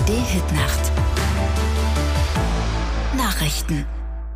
ARD-Hitnacht. Nachrichten.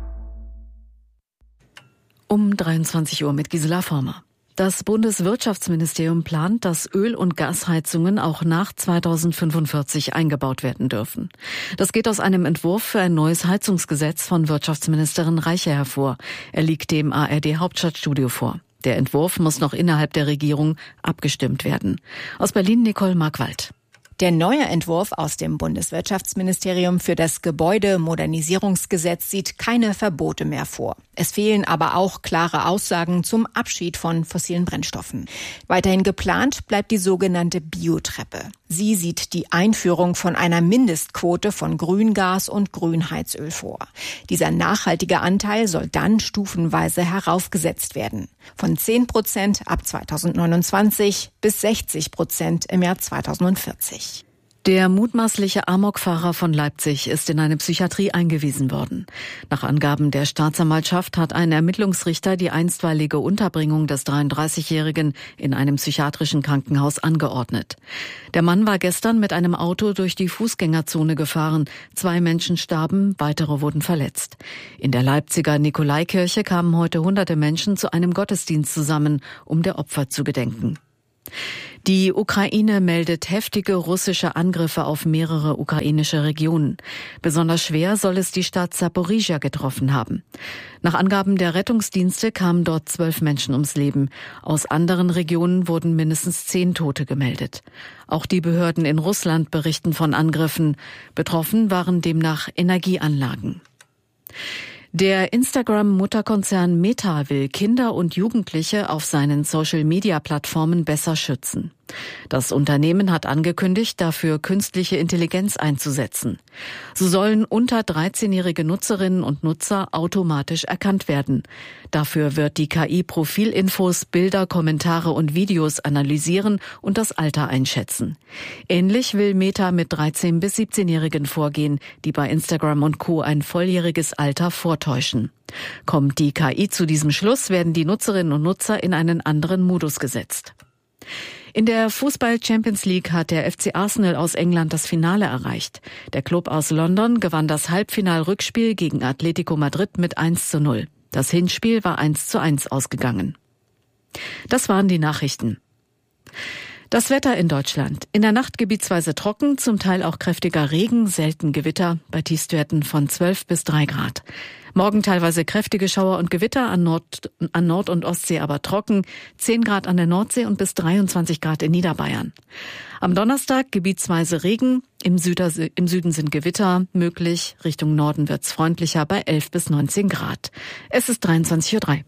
Um 23 Uhr mit Gisela Former. Das Bundeswirtschaftsministerium plant, dass Öl- und Gasheizungen auch nach 2045 eingebaut werden dürfen. Das geht aus einem Entwurf für ein neues Heizungsgesetz von Wirtschaftsministerin Reiche hervor. Er liegt dem ARD-Hauptstadtstudio vor. Der Entwurf muss noch innerhalb der Regierung abgestimmt werden. Aus Berlin Nicole Markwald. Der neue Entwurf aus dem Bundeswirtschaftsministerium für das Gebäudemodernisierungsgesetz sieht keine Verbote mehr vor. Es fehlen aber auch klare Aussagen zum Abschied von fossilen Brennstoffen. Weiterhin geplant bleibt die sogenannte Biotreppe. Sie sieht die Einführung von einer Mindestquote von Grüngas und Grünheizöl vor. Dieser nachhaltige Anteil soll dann stufenweise heraufgesetzt werden. Von 10% ab 2029 bis 60% im Jahr 2040. Der mutmaßliche Amokfahrer von Leipzig ist in eine Psychiatrie eingewiesen worden. Nach Angaben der Staatsanwaltschaft hat ein Ermittlungsrichter die einstweilige Unterbringung des 33-Jährigen in einem psychiatrischen Krankenhaus angeordnet. Der Mann war gestern mit einem Auto durch die Fußgängerzone gefahren. 2 Menschen starben, weitere wurden verletzt. In der Leipziger Nikolaikirche kamen heute hunderte Menschen zu einem Gottesdienst zusammen, um der Opfer zu gedenken. Die Ukraine meldet heftige russische Angriffe auf mehrere ukrainische Regionen. Besonders schwer soll es die Stadt Saporizhia getroffen haben. Nach Angaben der Rettungsdienste kamen dort 12 Menschen ums Leben. Aus anderen Regionen wurden mindestens 10 Tote gemeldet. Auch die Behörden in Russland berichten von Angriffen. Betroffen waren demnach Energieanlagen. Der Instagram-Mutterkonzern Meta will Kinder und Jugendliche auf seinen Social-Media-Plattformen besser schützen. Das Unternehmen hat angekündigt, dafür künstliche Intelligenz einzusetzen. So sollen unter 13-jährige Nutzerinnen und Nutzer automatisch erkannt werden. Dafür wird die KI Profilinfos, Bilder, Kommentare und Videos analysieren und das Alter einschätzen. Ähnlich will Meta mit 13- bis 17-Jährigen vorgehen, die bei Instagram und Co. ein volljähriges Alter vortäuschen. Kommt die KI zu diesem Schluss, werden die Nutzerinnen und Nutzer in einen anderen Modus gesetzt. In der Fußball-Champions League hat der FC Arsenal aus England das Finale erreicht. Der Club aus London gewann das Halbfinal-Rückspiel gegen Atletico Madrid mit 1:0. Das Hinspiel war 1:1 ausgegangen. Das waren die Nachrichten. Das Wetter in Deutschland. In der Nacht gebietsweise trocken, zum Teil auch kräftiger Regen, selten Gewitter, bei Tiefstwerten von 12 bis 3 Grad. Morgen teilweise kräftige Schauer und Gewitter, an Nord- und Ostsee aber trocken, 10 Grad an der Nordsee und bis 23 Grad in Niederbayern. Am Donnerstag gebietsweise Regen, im Süden sind Gewitter möglich, Richtung Norden wird's freundlicher bei 11 bis 19 Grad. Es ist 23:03 Uhr.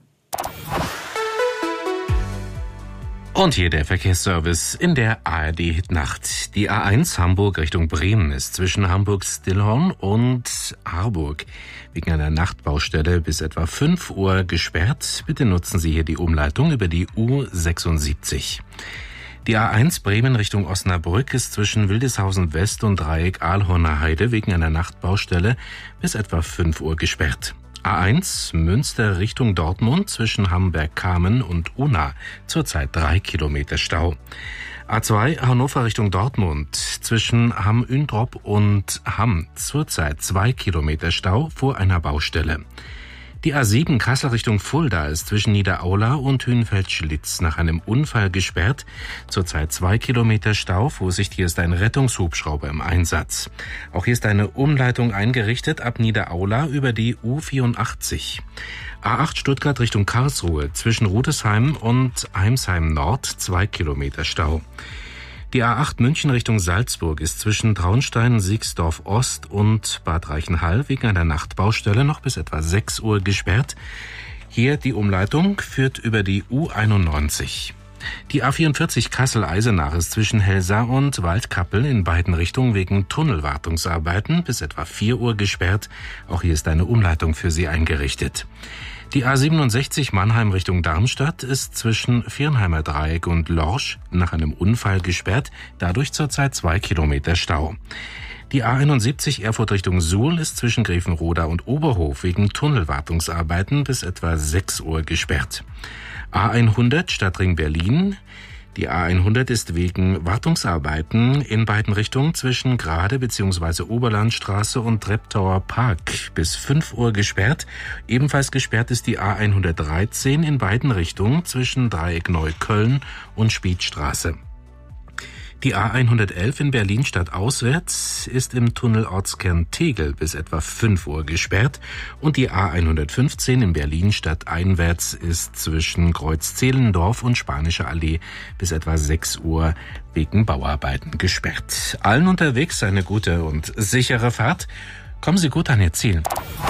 Und hier der Verkehrsservice in der ARD-Hitnacht. Die A1 Hamburg Richtung Bremen ist zwischen Hamburg-Stillhorn und Harburg wegen einer Nachtbaustelle bis etwa 5 Uhr gesperrt. Bitte nutzen Sie hier die Umleitung über die U76. Die A1 Bremen Richtung Osnabrück ist zwischen Wildeshausen West und Dreieck Aalhorner Heide wegen einer Nachtbaustelle bis etwa 5 Uhr gesperrt. A1 Münster Richtung Dortmund zwischen Hamburg-Kamen und Unna, zurzeit 3 Kilometer Stau. A2 Hannover Richtung Dortmund zwischen Hamm-Üntrop und Hamm, zurzeit 2 Kilometer Stau vor einer Baustelle. Die A7 Kassel Richtung Fulda ist zwischen Niederaula und Hünfeld-Schlitz nach einem Unfall gesperrt. Zurzeit 2 Kilometer Stau. Vorsicht, hier ist ein Rettungshubschrauber im Einsatz. Auch hier ist eine Umleitung eingerichtet ab Niederaula über die U84. A8 Stuttgart Richtung Karlsruhe zwischen Rudesheim und Heimsheim Nord 2 Kilometer Stau. Die A8 München Richtung Salzburg ist zwischen Traunstein, Siegsdorf Ost und Bad Reichenhall wegen einer Nachtbaustelle noch bis etwa 6 Uhr gesperrt. Hier die Umleitung führt über die U91. Die A44 Kassel-Eisenach ist zwischen Helsa und Waldkappel in beiden Richtungen wegen Tunnelwartungsarbeiten bis etwa 4 Uhr gesperrt. Auch hier ist eine Umleitung für Sie eingerichtet. Die A67 Mannheim Richtung Darmstadt ist zwischen Viernheimer Dreieck und Lorsch nach einem Unfall gesperrt, dadurch zurzeit 2 Kilometer Stau. Die A71 Erfurt Richtung Suhl ist zwischen Grevenroda und Oberhof wegen Tunnelwartungsarbeiten bis etwa 6 Uhr gesperrt. A100 Stadtring Berlin Die A100 ist wegen Wartungsarbeiten in beiden Richtungen zwischen Grade bzw. Oberlandstraße und Treptower Park bis 5 Uhr gesperrt. Ebenfalls gesperrt ist die A113 in beiden Richtungen zwischen Dreieck Neukölln und Spiedstraße. Die A111 in Berlin stadtauswärts ist im Tunnel Ortskern Tegel bis etwa 5 Uhr gesperrt und die A115 in Berlin stadteinwärts ist zwischen Kreuz Zehlendorf und Spanische Allee bis etwa 6 Uhr wegen Bauarbeiten gesperrt. Allen unterwegs eine gute und sichere Fahrt. Kommen Sie gut an Ihr Ziel.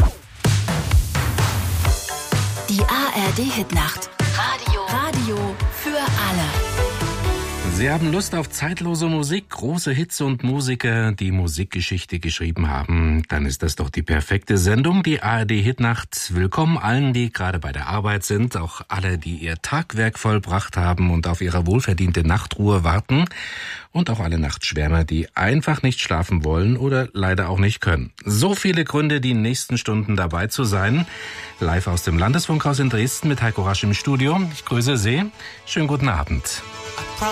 Die ARD-Hitnacht. Radio für alle. Sie haben Lust auf zeitlose Musik, große Hits und Musiker, die Musikgeschichte geschrieben haben. Dann ist das doch die perfekte Sendung, die ARD-Hitnacht. Willkommen allen, die gerade bei der Arbeit sind, auch alle, die ihr Tagwerk vollbracht haben und auf ihre wohlverdiente Nachtruhe warten. Und auch alle Nachtschwärmer, die einfach nicht schlafen wollen oder leider auch nicht können. So viele Gründe, die nächsten Stunden dabei zu sein. Live aus dem Landesfunkhaus in Dresden mit Heiko Rasch im Studio. Ich grüße Sie. Schönen guten Abend.